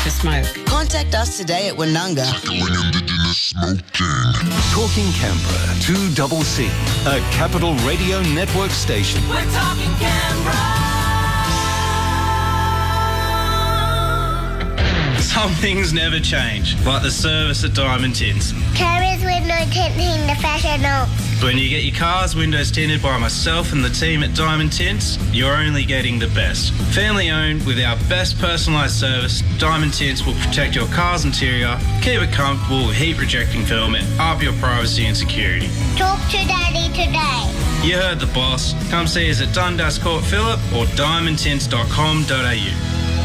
to smoke. Contact us today at Woonunga. Indigenous smoking. Talking Canberra, 2CC, a Capital Radio Network station. We're talking Canberra. Some things never change, like the service at Diamond Tints. Carriers window tinting professional. When you get your car's windows tinted by myself and the team at Diamond Tints, you're only getting the best. Family owned with our best personalised service, Diamond Tints will protect your car's interior, keep it comfortable with heat rejecting film and up your privacy and security. Talk to Daddy today. You heard the boss. Come see us at Dundas Court Phillip or diamondtints.com.au.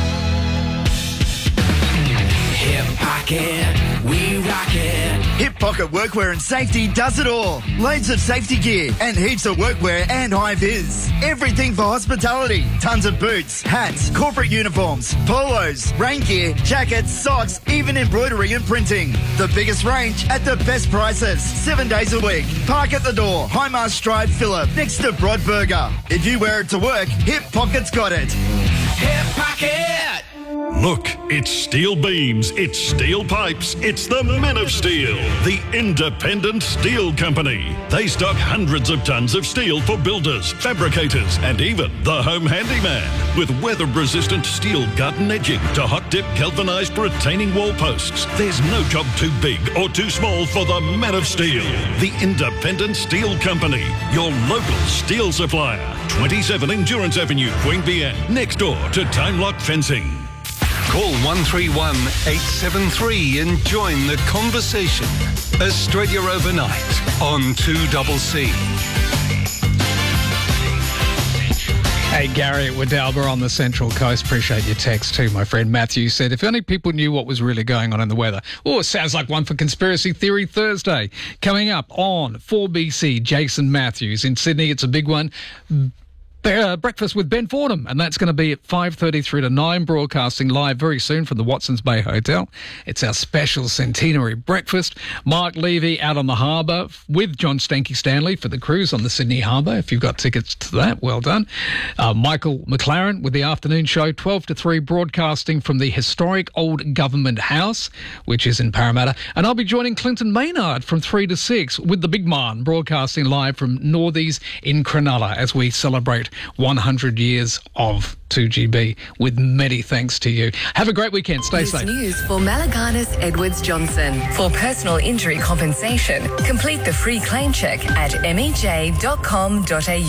Hip Pocket, we rock it. Hip Pocket Workwear and Safety does it all. Loads of safety gear and heaps of workwear and high-vis. Everything for hospitality. Tons of boots, hats, corporate uniforms, polos, rain gear, jackets, socks, even embroidery and printing. The biggest range at the best prices. 7 days a week. Park at the door. Highmarsh Drive, Phillip, next to Broadburger. If you wear it to work, Hip Pocket's got it. Hip Pocket. Look, it's steel beams, it's steel pipes, it's the Men of Steel, the independent steel company. They stock hundreds of tons of steel for builders, fabricators, and even the home handyman. With weather-resistant steel garden edging to hot-dip galvanised retaining wall posts, there's no job too big or too small for the Men of Steel, the independent steel company. Your local steel supplier. 27 Endurance Avenue, Queanbeyan, next door to Time Lock Fencing. Call 131 873 and join the conversation. Australia Overnight on 2CC. Hey, Gary at Wadalba on the Central Coast. Appreciate your text too, my friend. Matthew said, if only people knew what was really going on in the weather. Oh, it sounds like one for Conspiracy Theory Thursday. Coming up on 4BC, Jason Matthews. In Sydney, it's a big one. Breakfast with Ben Fordham, and that's going to be at 5:30 through to 9, broadcasting live very soon from the Watsons Bay Hotel. It's our special centenary breakfast. Mark Levy out on the harbour with John Stanky Stanley for the cruise on the Sydney Harbour. If you've got tickets to that, well done. Michael McLaren with the afternoon show, 12 to 3, broadcasting from the historic old Government House, which is in Parramatta. And I'll be joining Clinton Maynard from 3 to 6 with the Big Man, broadcasting live from Northies in Cronulla as we celebrate 100 years of 2GB, with many thanks to you. Have a great weekend. Stay safe. News for Malaganas Edwards Johnson. For personal injury compensation, complete the free claim check at mej.com.au.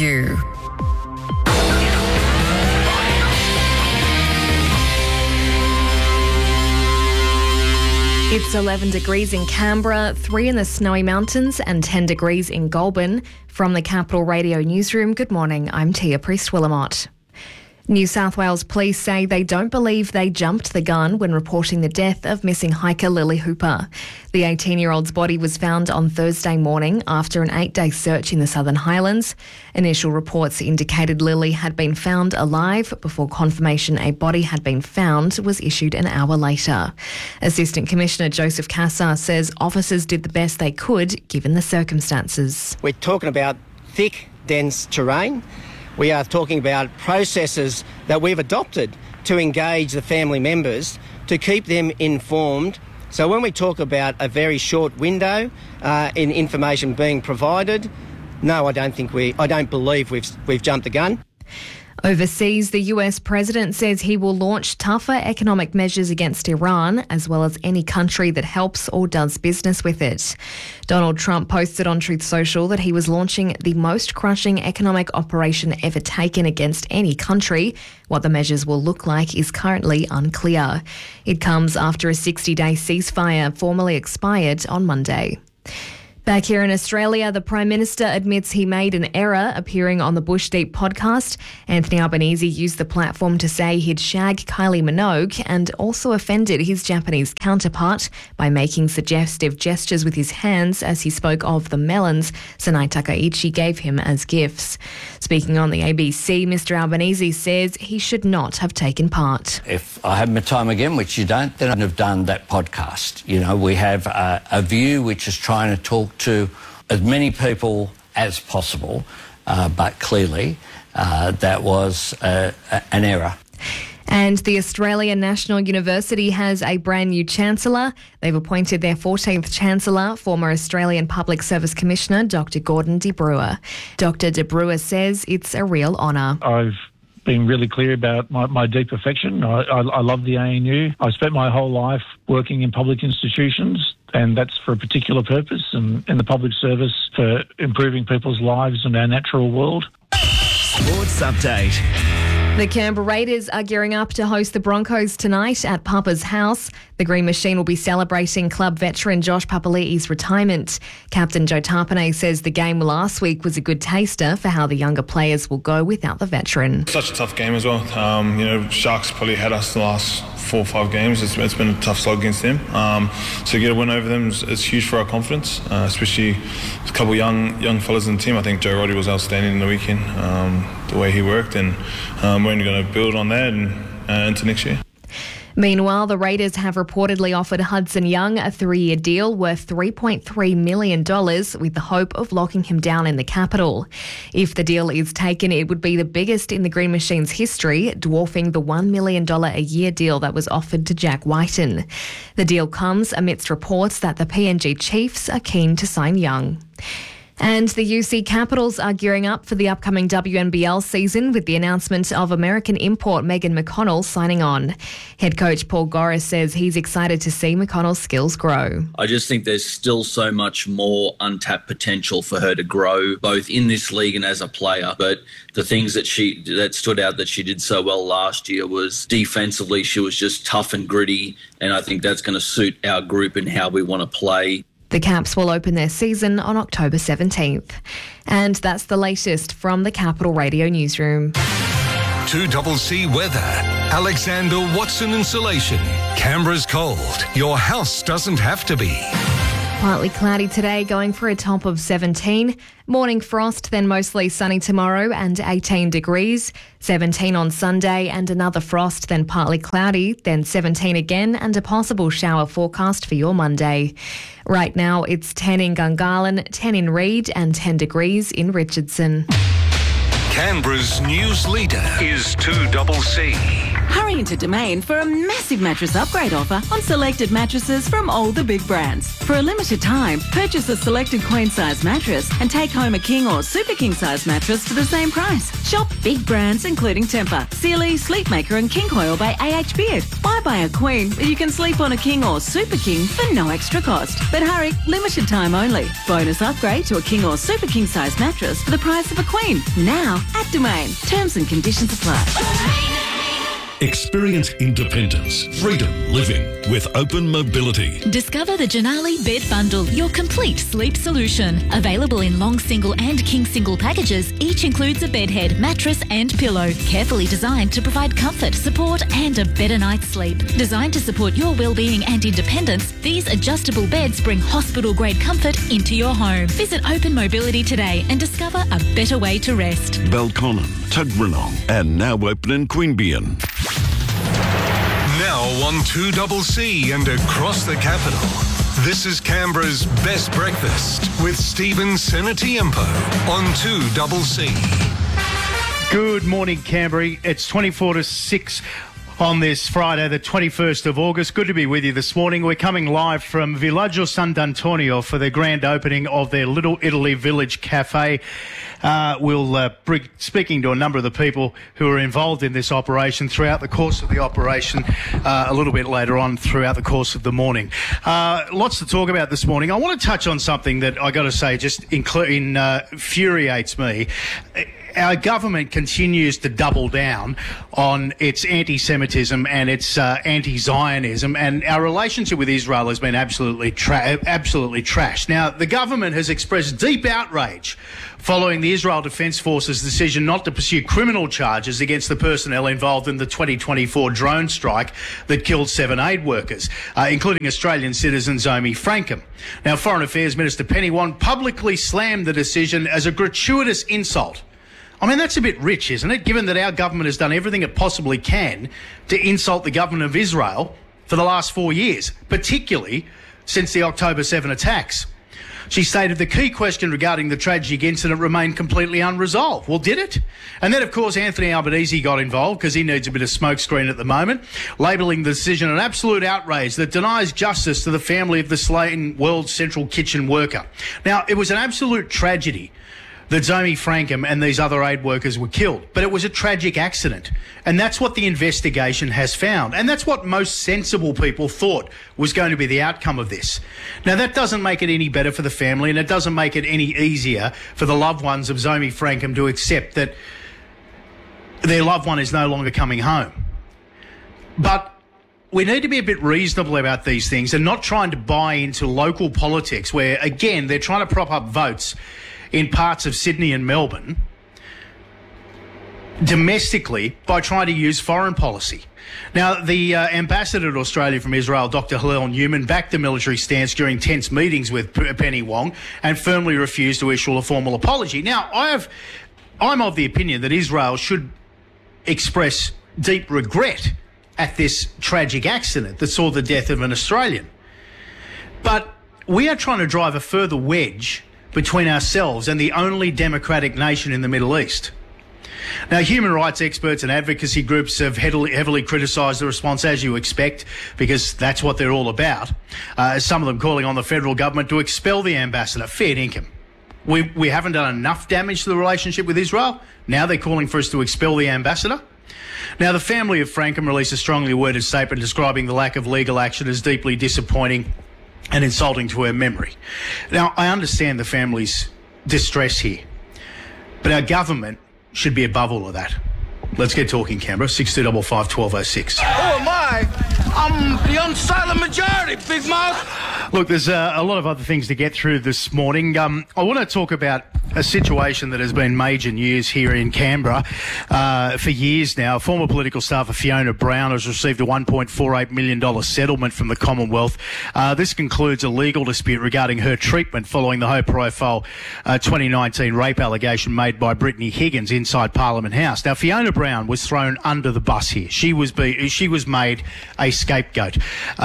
It's 11 degrees in Canberra, 3 in the Snowy Mountains and 10 degrees in Goulburn. From the Capital Radio Newsroom, good morning, I'm Tia Priest-Willamott. New South Wales police say they don't believe they jumped the gun when reporting the death of missing hiker Lily Hooper. The 18-year-old's body was found on Thursday morning after an 8-day search in the Southern Highlands. Initial reports indicated Lily had been found alive before confirmation a body had been found was issued an hour later. Assistant Commissioner Joseph Cassar says officers did the best they could given the circumstances. We're talking about thick, dense terrain. We are talking about processes that we've adopted to engage the family members, to keep them informed. So when we talk about a very short window in information being provided, no, I don't believe we've jumped the gun. Overseas, the US president says he will launch tougher economic measures against Iran, as well as any country that helps or does business with it. Donald Trump posted on Truth Social that he was launching the most crushing economic operation ever taken against any country. What the measures will look like is currently unclear. It comes after a 60-day ceasefire formally expired on Monday. Back here in Australia, the Prime Minister admits he made an error appearing on the Bush Deep podcast. Anthony Albanese used the platform to say he'd shag Kylie Minogue and also offended his Japanese counterpart by making suggestive gestures with his hands as he spoke of the melons Sanai Takaichi gave him as gifts. Speaking on the ABC, Mr Albanese says he should not have taken part. If I had my time again, which you don't, then I'd have done that podcast. You know, we have a view which is trying to talk to as many people as possible, but clearly that was an error. And the Australian National University has a brand new Chancellor. They've appointed their 14th Chancellor, former Australian Public Service Commissioner Dr. Gordon de Bruin. Dr. de Bruin says it's a real honour. I've been really clear about my deep affection. I love the ANU. I've spent my whole life working in public institutions, and that's for a particular purpose, and in the public service for improving people's lives and our natural world. Sports Update. The Canberra Raiders are gearing up to host the Broncos tonight at Papa's house. The Green Machine will be celebrating club veteran Josh Papali'i's retirement. Captain Joe Tarpanay says the game last week was a good taster for how the younger players will go without the veteran. Such a tough game as well. Sharks probably had us the last 4 or 5 games. It's been a tough slog against them. So to get a win over them is huge for our confidence, especially a couple young fellas in the team. I think Joe Roddy was outstanding in the weekend, the way he worked, and we're only going to build on that and into next year. Meanwhile, the Raiders have reportedly offered Hudson Young a 3-year deal worth $3.3 million with the hope of locking him down in the capital. If the deal is taken, it would be the biggest in the Green Machine's history, dwarfing the $1 million a year deal that was offered to Jack Whiten. The deal comes amidst reports that the PNG Chiefs are keen to sign Young. And the UC Capitals are gearing up for the upcoming WNBL season with the announcement of American import Megan McConnell signing on. Head coach Paul Goris says he's excited to see McConnell's skills grow. I just think there's still so much more untapped potential for her to grow, both in this league and as a player. But the things that stood out that she did so well last year was defensively, she was just tough and gritty, and I think that's going to suit our group and how we want to play. The Caps will open their season on October 17th. And that's the latest from the Capital Radio newsroom. 2CC weather. Alexander Watson Insulation. Canberra's cold. Your house doesn't have to be. Partly cloudy today, going for a top of 17. Morning frost, then mostly sunny tomorrow and 18 degrees. 17 on Sunday and another frost, then partly cloudy, then 17 again and a possible shower forecast for your Monday. Right now it's 10 in Gungahlin, 10 in Reid and 10 degrees in Richardson. Canberra's news leader is 2CC. Hurry into Domain for a massive mattress upgrade offer on selected mattresses from all the big brands. For a limited time, purchase a selected queen-size mattress and take home a king or super king-size mattress for the same price. Shop big brands including Tempur, Sealy, Sleepmaker and King Coil by AH Beard. Why buy a queen but you can sleep on a king or super king for no extra cost? But hurry, limited time only. Bonus upgrade to a king or super king-size mattress for the price of a queen. Now at Domain. Terms and conditions apply. Experience independence, freedom living with Open Mobility. Discover the Janali Bed Bundle, your complete sleep solution. Available in long single and king single packages, each includes a bed head, mattress and pillow. Carefully designed to provide comfort, support and a better night's sleep. Designed to support your well-being and independence, these adjustable beds bring hospital-grade comfort into your home. Visit Open Mobility today and discover a better way to rest. Belconnen, Tuggeranong and now open in Queanbeyan. Now on 2CC and across the capital. This is Canberra's Best Breakfast with Stephen Senatiempo on 2CC. Good morning, Canberra. It's 24 to 6 on this Friday, the 21st of August. Good to be with you this morning. We're coming live from Villaggio Sant'Antonio for the grand opening of their Little Italy Village Cafe. We'll be speaking to a number of the people who are involved in this operation throughout the course of the operation, a little bit later on throughout the course of the morning. Lots to talk about this morning. I want to touch on something that I got to say just infuriates me. Our government continues to double down on its anti-Semitism and its anti-Zionism, and our relationship with Israel has been absolutely trashed. Now, the government has expressed deep outrage following the Israel Defence Force's decision not to pursue criminal charges against the personnel involved in the 2024 drone strike that killed 7 aid workers, including Australian citizen Zoe Frankham. Now, Foreign Affairs Minister Penny Wong publicly slammed the decision as a gratuitous insult. I mean, that's a bit rich, isn't it, given that our government has done everything it possibly can to insult the government of Israel for the last 4 years, particularly since the October 7 attacks. She stated the key question regarding the tragic incident remained completely unresolved. Well, did it? And then, of course, Anthony Albanese got involved because he needs a bit of smokescreen at the moment, labelling the decision an absolute outrage that denies justice to the family of the slain World Central Kitchen worker. Now, it was an absolute tragedy that Zoe Frankham and these other aid workers were killed. But it was a tragic accident. And that's what the investigation has found. And that's what most sensible people thought was going to be the outcome of this. Now, that doesn't make it any better for the family, and it doesn't make it any easier for the loved ones of Zoe Frankham to accept that their loved one is no longer coming home. But we need to be a bit reasonable about these things and not trying to buy into local politics where, again, they're trying to prop up votes in parts of Sydney and Melbourne domestically by trying to use foreign policy. Now, the ambassador to Australia from Israel, Dr. Hillel Newman, backed the military stance during tense meetings with Penny Wong and firmly refused to issue a formal apology. Now, I'm of the opinion that Israel should express deep regret at this tragic accident that saw the death of an Australian. But we are trying to drive a further wedge between ourselves and the only democratic nation in the Middle East. Now, human rights experts and advocacy groups have heavily criticised the response, as you expect, because that's what they're all about. Some of them calling on the federal government to expel the ambassador. Fair dinkum. We haven't done enough damage to the relationship with Israel. Now they're calling for us to expel the ambassador. Now, the family of Frankham released a strongly worded statement describing the lack of legal action as deeply disappointing and insulting to her memory. Now, I understand the family's distress here, but our government should be above all of that. Let's get talking, Canberra. 6255 1206. Oh, am I? I'm the unsilent majority, big mouth. Look, there's a lot of other things to get through this morning. I want to talk about a situation that has been major news here in Canberra for years now. Former political staffer Fiona Brown has received a $1.48 million settlement from the Commonwealth. This concludes a legal dispute regarding her treatment following the high-profile 2019 rape allegation made by Brittany Higgins inside Parliament House. Now, Fiona Brown was thrown under the bus here. She was made a scapegoat.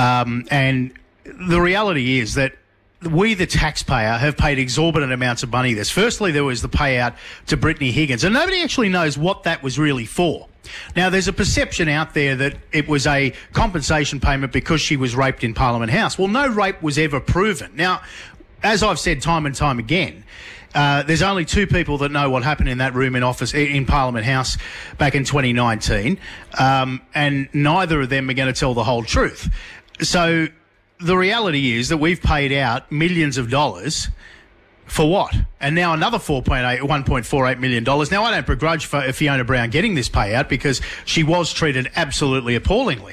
And the reality is that we, the taxpayer, have paid exorbitant amounts of money this. Firstly, there was the payout to Brittany Higgins, and nobody actually knows what that was really for. Now, there's a perception out there that it was a compensation payment because she was raped in Parliament House. Well, no rape was ever proven. Now, as I've said time and time again, there's only two people that know what happened in that room in Parliament House back in 2019, and neither of them are going to tell the whole truth. So the reality is that we've paid out millions of dollars for what? And now another $1.48 million. Now, I don't begrudge Fiona Brown getting this payout because she was treated absolutely appallingly.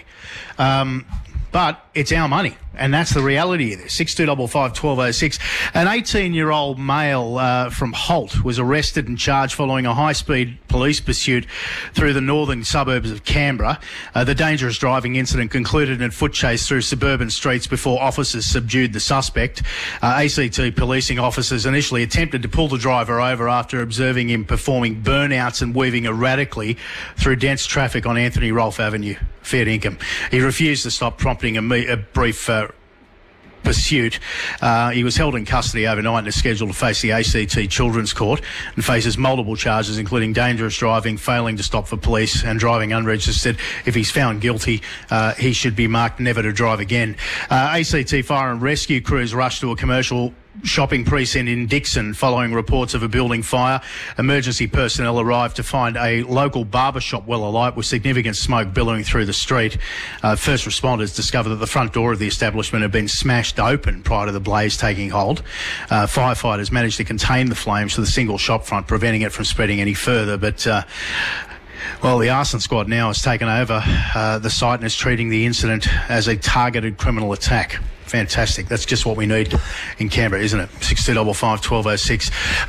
But it's our money, and that's the reality of this. 6255 1206. An 18-year-old male from Holt was arrested and charged following a high-speed police pursuit through the northern suburbs of Canberra. The dangerous driving incident concluded in a foot chase through suburban streets before officers subdued the suspect. ACT policing officers initially attempted to pull the driver over after observing him performing burnouts and weaving erratically through dense traffic on Anthony Rolfe Avenue, fair dinkum. He refused to stop, prompting a brief pursuit. He was held in custody overnight and is scheduled to face the ACT Children's Court and faces multiple charges, including dangerous driving, failing to stop for police and driving unregistered. If he's found guilty, he should be marked never to drive again. ACT fire and rescue crews rushed to a commercial shopping precinct in Dixon following reports of a building fire. Emergency personnel arrived to find a local barber shop well alight with significant smoke billowing through the street. First responders discovered that the front door of the establishment had been smashed open prior to the blaze taking hold. Firefighters managed to contain the flames to the single shop front, preventing it from spreading any further, but well, the arson squad now has taken over the site and is treating the incident as a targeted criminal attack. Fantastic. That's just what we need in Canberra, isn't it? 6255 1206.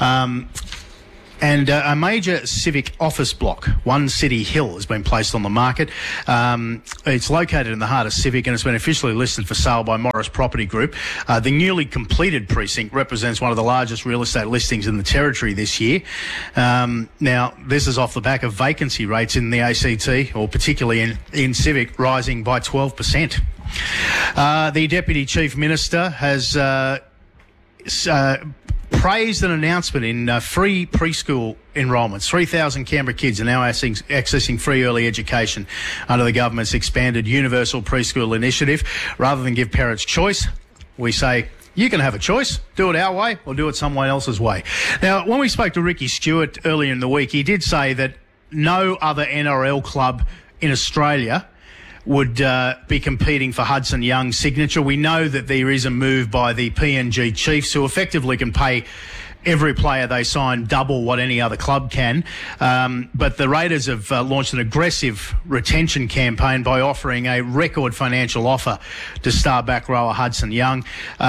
And a major civic office block, One City Hill, has been placed on the market. It's located in the heart of Civic and it's been officially listed for sale by Morris Property Group. The newly completed precinct represents one of the largest real estate listings in the territory this year. Now, this is off the back of vacancy rates in the ACT, or particularly in Civic, rising by 12%. The Deputy Chief Minister has praised an announcement in free preschool enrolments. 3,000 Canberra kids are now accessing free early education under the government's expanded universal preschool initiative. Rather than give parents choice, we say, you can have a choice. Do it our way or do it someone else's way. Now, when we spoke to Ricky Stewart earlier in the week, he did say that no other NRL club in Australia would be competing for Hudson Young's signature. We know that there is a move by the PNG Chiefs who effectively can pay every player they sign double what any other club can. But the Raiders have launched an aggressive retention campaign by offering a record financial offer to star back rower Hudson Young.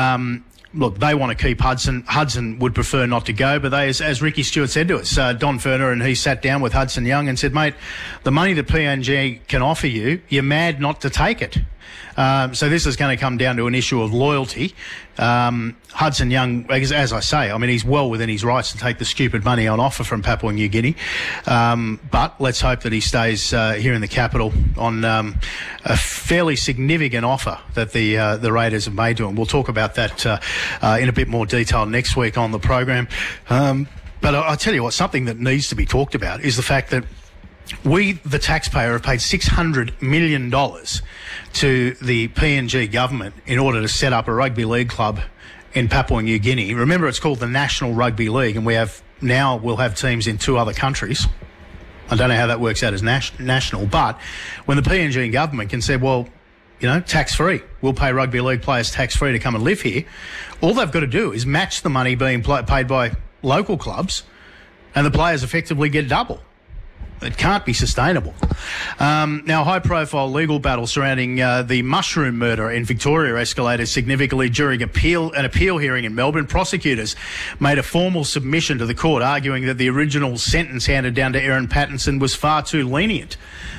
Look, they want to keep Hudson. Hudson would prefer not to go, but they, as Ricky Stewart said to us, Don Ferner and he sat down with Hudson Young and said, mate, the money that PNG can offer you, you're mad not to take it. So this is going to come down to an issue of loyalty. Hudson Young, as I say, I mean, he's well within his rights to take the stupid money on offer from Papua New Guinea. But let's hope that he stays here in the capital on a fairly significant offer that the Raiders have made to him. We'll talk about that in a bit more detail next week on the program. But I'll tell you what, something that needs to be talked about is the fact that we, the taxpayer, have paid $600 million to the PNG government in order to set up a rugby league club in Papua New Guinea. Remember, it's called the National Rugby League, and we'll have teams in 2 other countries. I don't know how that works out as national, but when the PNG government can say, well, you know, tax-free, we'll pay rugby league players tax-free to come and live here, all they've got to do is match the money being paid by local clubs, and the players effectively get double. It can't be sustainable. Now, high-profile legal battle surrounding the mushroom murder in Victoria escalated significantly during an appeal hearing in Melbourne. Prosecutors made a formal submission to the court, arguing that the original sentence handed down to Erin Pattinson was far too lenient,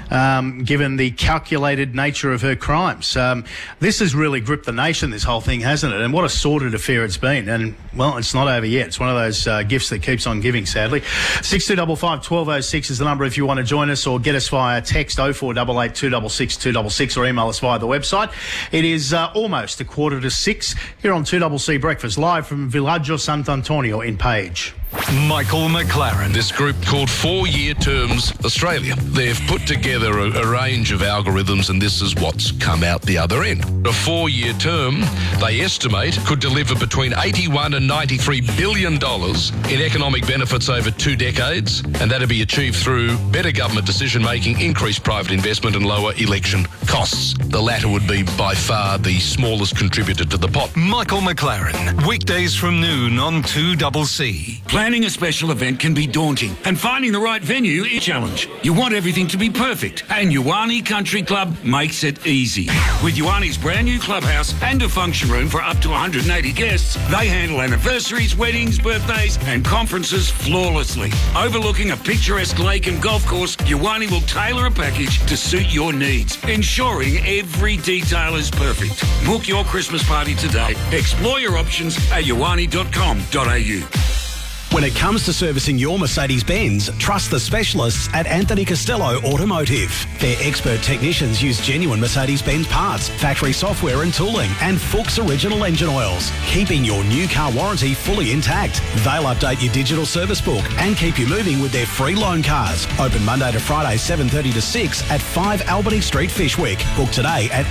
given the calculated nature of her crimes. This has really gripped the nation, this whole thing, hasn't it? And what a sordid affair it's been. And, well, it's not over yet. It's one of those gifts that keeps on giving, sadly. 6255 1206 is the number if you want to join us, or get us via text 0488 266 266 or email us via the website. It is almost 5:45 here on 2CC Breakfast, live from Villaggio Sant'Antonio in Page. Michael McLaren. This group called 4 Year Terms Australia. They've put together a range of algorithms, and this is what's come out the other end. A 4-year term, they estimate, could deliver between $81 and $93 billion in economic benefits over 2 decades, and that'll be achieved through better government decision-making, increased private investment and lower election costs. The latter would be by far the smallest contributor to the pot. Michael McLaren, weekdays from noon on 2CC. Planning a special event can be daunting, and finding the right venue is a challenge. You want everything to be perfect, and Ioane Country Club makes it easy. With Ioane's brand new clubhouse and a function room for up to 180 guests, they handle anniversaries, weddings, birthdays, and conferences flawlessly. Overlooking a picturesque lake and golf course, Ioane will tailor a package to suit your needs, ensuring every detail is perfect. Book your Christmas party today. Explore your options at ioane.com.au. When it comes to servicing your Mercedes-Benz, trust the specialists at Anthony Costello Automotive. Their expert technicians use genuine Mercedes-Benz parts, factory software and tooling, and Fuchs original engine oils, keeping your new car warranty fully intact. They'll update your digital service book and keep you moving with their free loan cars. Open Monday to Friday, 7:30 to 6 at 5 Albany Street, Fishwick. Book today at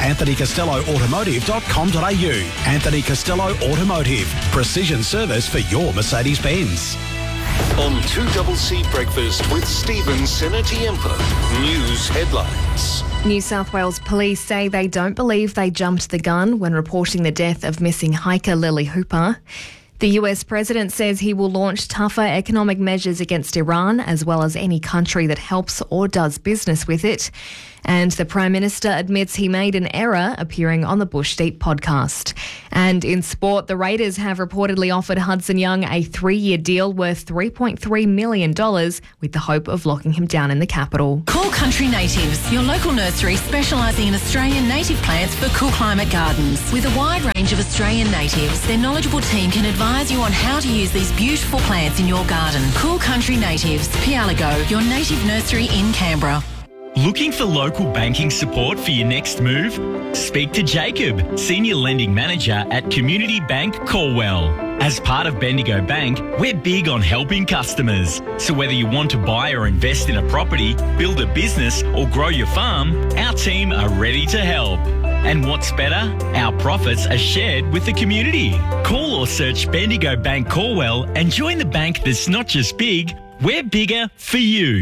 anthonycostelloautomotive.com.au. Anthony Costello Automotive. Precision service for your Mercedes-Benz. On 2CC Breakfast with Stephen Senatiempo. News headlines. New South Wales police say they don't believe they jumped the gun when reporting the death of missing hiker Lily Hooper. The US president says he will launch tougher economic measures against Iran, as well as any country that helps or does business with it. And the Prime Minister admits he made an error appearing on the Bush Deep podcast. And in sport, the Raiders have reportedly offered Hudson Young a 3-year deal worth $3.3 million with the hope of locking him down in the capital. Cool Country Natives, your local nursery specialising in Australian native plants for cool climate gardens. With a wide range of Australian natives, their knowledgeable team can advise you on how to use these beautiful plants in your garden. Cool Country Natives, Pialago, your native nursery in Canberra. Looking for local banking support for your next move? Speak to Jacob, Senior Lending Manager at Community Bank Colwell. As part of Bendigo Bank, we're big on helping customers. So whether you want to buy or invest in a property, build a business or grow your farm, our team are ready to help. And what's better? Our profits are shared with the community. Call or search Bendigo Bank Corwell and join the bank that's not just big, we're bigger for you.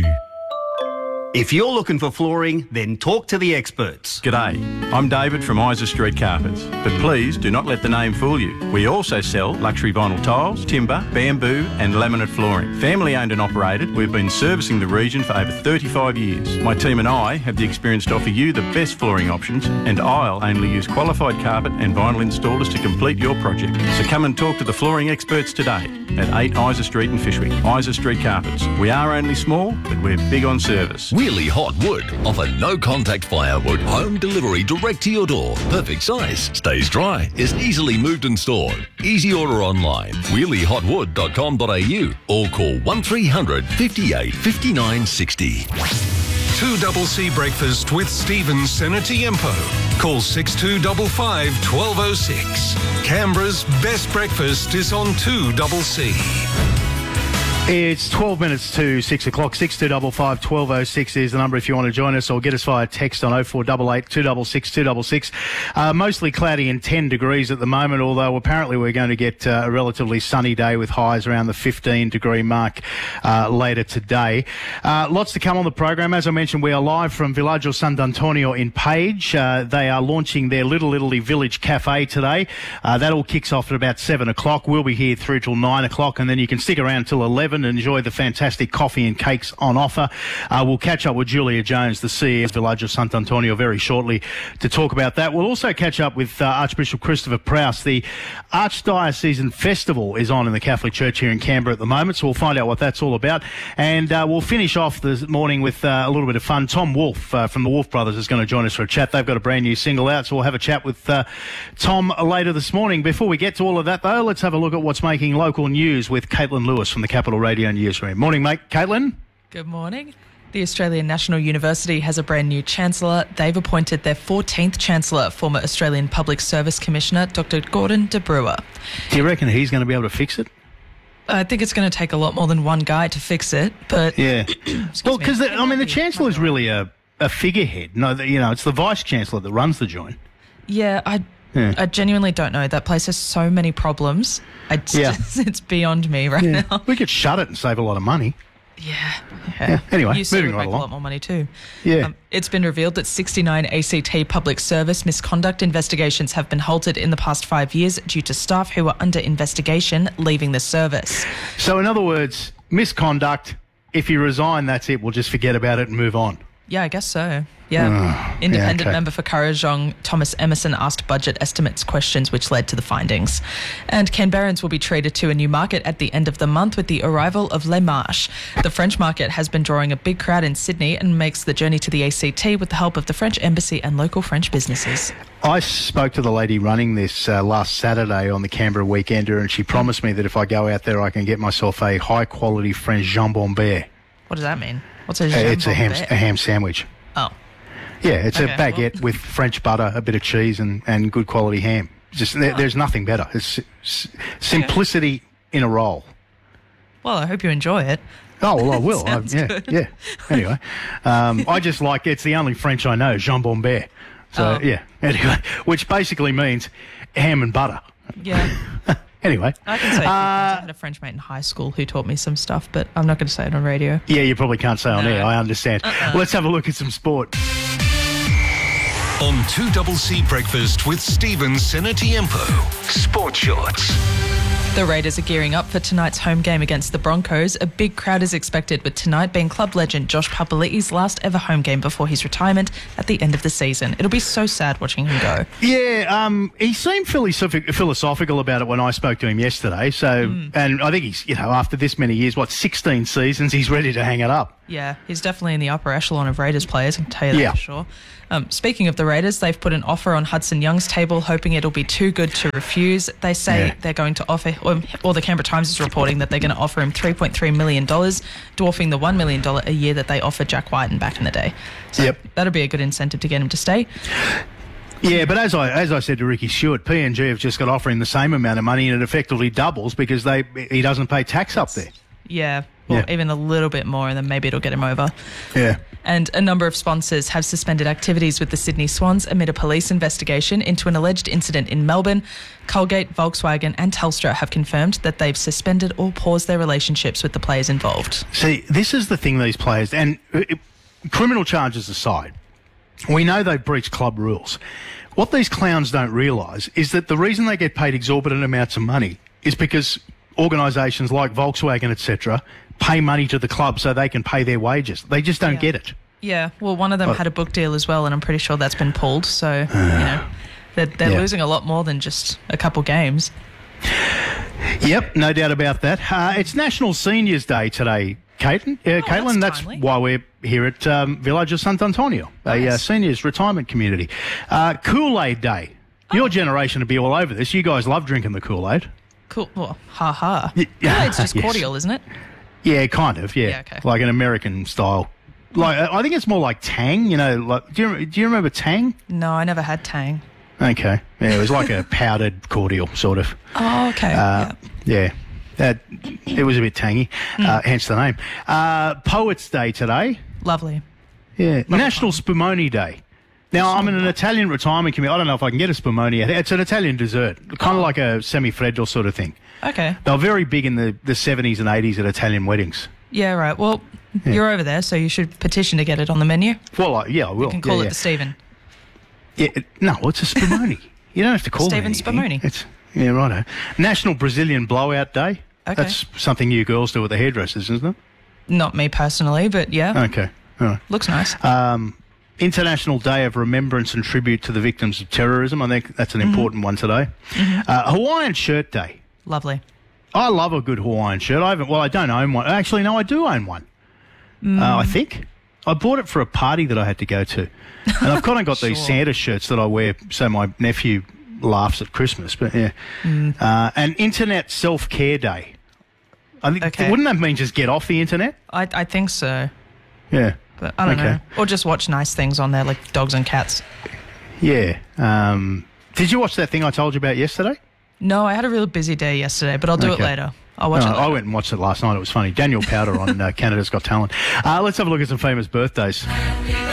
If you're looking for flooring, then talk to the experts. G'day, I'm David from Isa Street Carpets, but please do not let the name fool you. We also sell luxury vinyl tiles, timber, bamboo and laminate flooring. Family owned and operated, we've been servicing the region for over 35 years. My team and I have the experience to offer you the best flooring options, and I'll only use qualified carpet and vinyl installers to complete your project. So come and talk to the flooring experts today at 8 Isa Street in Fyshwick. Isa Street Carpets. We are only small, but we're big on service. Wheelie Hot Wood offer no contact firewood, home delivery direct to your door. Perfect size, stays dry, is easily moved and stored. Easy order online, wheeliehotwood.com.au or call 1300 58 59 60. 2CC Breakfast with Stephen Senatiempo. Call 6255 1206. Canberra's best breakfast is on 2CC. It's 12 minutes to 6 o'clock. 6255 1206 is the number if you want to join us, or get us via text on 0488 266 266. Mostly cloudy and 10 degrees at the moment, although apparently we're going to get a relatively sunny day with highs around the 15-degree mark later today. Lots to come on the program. As I mentioned, we are live from Villaggio Sant'Antonio in Page. They are launching their Little Italy Village Cafe today. That all kicks off at about 7 o'clock. We'll be here through till 9 o'clock, and then you can stick around till 11 and enjoy the fantastic coffee and cakes on offer. We'll catch up with Julia Jones, the CEO of Villaggio Sant'Antonio, very shortly to talk about that. We'll also catch up with Archbishop Christopher Prowse. The Archdiocesan Festival is on in the Catholic Church here in Canberra at the moment, so we'll find out what that's all about. And we'll finish off this morning with a little bit of fun. Tom Wolfe from the Wolfe Brothers is going to join us for a chat. They've got a brand new single out, so we'll have a chat with Tom later this morning. Before we get to all of that, though, let's have a look at what's making local news with Caitlin Lewis from the Capital Radio Newsroom. Morning, mate. Caitlin? Good morning. The Australian National University has a brand new Chancellor. They've appointed their 14th Chancellor, former Australian Public Service Commissioner, Dr. Gordon de Brewer. Do you reckon he's going to be able to fix it? I think it's going to take a lot more than one guy to fix it, but... Yeah. Well, because, the Chancellor is really a figurehead. No, it's the Vice-Chancellor that runs the joint. Yeah, I genuinely don't know. That place has so many problems. It's beyond me now. We could shut it and save a lot of money. Yeah. Anyway, you moving would right make along. a lot more money too. Yeah. It's been revealed that 69 ACT public service misconduct investigations have been halted in the past 5 years due to staff who are under investigation leaving the service. So, in other words, misconduct, if you resign, that's it. We'll just forget about it and move on. Yeah, I guess so. Yeah. Independent member for Kurrajong, Thomas Emerson, asked budget estimates questions which led to the findings. And Canberrans will be treated to a new market at the end of the month with the arrival of Les Marches. The French market has been drawing a big crowd in Sydney and makes the journey to the ACT with the help of the French Embassy and local French businesses. I spoke to the lady running this last Saturday on the Canberra Weekender, and she promised me that if I go out there I can get myself a high-quality French jambon beurre. What does that mean? What's a jambon It's a ham sandwich. Oh. Yeah, it's a baguette with French butter, a bit of cheese, and good quality ham. There's nothing better. It's simplicity in a roll. Well, I hope you enjoy it. Oh, well, I will. Good. Yeah. Anyway, I just like, it's the only French I know, jambon beurre. So, anyway, which basically means ham and butter. Yeah. Anyway. I can say I had a French mate in high school who taught me some stuff, but I'm not going to say it on radio. Yeah, you probably can't say on air. I understand. Let's have a look at some sport. On 2CC Breakfast with Stephen Senatiempo. Sport Shorts. The Raiders are gearing up for tonight's home game against the Broncos. A big crowd is expected, with tonight being club legend Josh Papali'i's last ever home game before his retirement at the end of the season. It'll be so sad watching him go. Yeah, he seemed philosophical about it when I spoke to him yesterday. So, and I think he's, after this many years, 16 seasons, he's ready to hang it up. Yeah, he's definitely in the upper echelon of Raiders players, I can tell you that for sure. Speaking of the Raiders, they've put an offer on Hudson Young's table, hoping it'll be too good to refuse. They say they're going to offer, or the Canberra Times is reporting that they're going to offer him $3.3 million, dwarfing the $1 million a year that they offered Jack Whiten back in the day. So that'll be a good incentive to get him to stay. Yeah, but as I said to Ricky Stewart, PNG have just got offering the same amount of money and it effectively doubles because he doesn't pay tax up there. Yeah, or even a little bit more, and then maybe it'll get him over. Yeah. And a number of sponsors have suspended activities with the Sydney Swans amid a police investigation into an alleged incident in Melbourne. Colgate, Volkswagen and Telstra have confirmed that they've suspended or paused their relationships with the players involved. See, this is the thing, these players, and criminal charges aside, we know they've breached club rules. What these clowns don't realise is that the reason they get paid exorbitant amounts of money is because organisations like Volkswagen, etc., pay money to the club so they can pay their wages. They just don't get it. Yeah, well, one of them had a book deal as well, and I'm pretty sure that's been pulled. So, they're losing a lot more than just a couple games. Yep, no doubt about that. It's National Seniors Day today, Caitlin. Caitlin, that's why we're here at Village of Sant Antonio, a seniors retirement community. Kool-Aid Day. Your generation would be all over this. You guys love drinking the Kool-Aid. Cool. Well, ha. Kool-Aid's just cordial, isn't it? Yeah, kind of, yeah. Okay. Like an American style. Like I think it's more like Tang, like do you remember Tang? No, I never had Tang. Okay. Yeah, it was like a powdered cordial, sort of. Oh, okay. Yeah. It was a bit tangy, hence the name. Poets' Day today. Lovely. Yeah. National Spumoni Day. Now, I'm in an Italian retirement community. I don't know if I can get a spumoni. It's an Italian dessert, kind of like a semi-freddo sort of thing. Okay. They were very big in the 70s and 80s at Italian weddings. Yeah, right. Well, you're over there, so you should petition to get it on the menu. Well, I will. You can call it the Stephen. Yeah, no, it's a spumoni. You don't have to call it Stephen anything. Spumoni. Yeah, righto. National Brazilian Blowout Day. Okay. That's something you girls do with the hairdressers, isn't it? Not me personally, but yeah. Okay. All right. Looks nice. International Day of Remembrance and Tribute to the Victims of Terrorism. I think that's an important one today. Hawaiian Shirt Day. Lovely. I love a good Hawaiian shirt. I don't own one. Actually, no, I do own one. I think. I bought it for a party that I had to go to. And I've kind of got these Santa shirts that I wear so my nephew laughs at Christmas. But yeah. And Internet Self-Care Day. I think, wouldn't that mean just get off the internet? I think so. Yeah. But I don't know. Or just watch nice things on there, like dogs and cats. Yeah. Did you watch that thing I told you about yesterday? No, I had a real busy day yesterday, but I'll do it later. I'll watch it later. I went and watched it last night. It was funny. Daniel Powder on Canada's Got Talent. Let's have a look at some famous birthdays.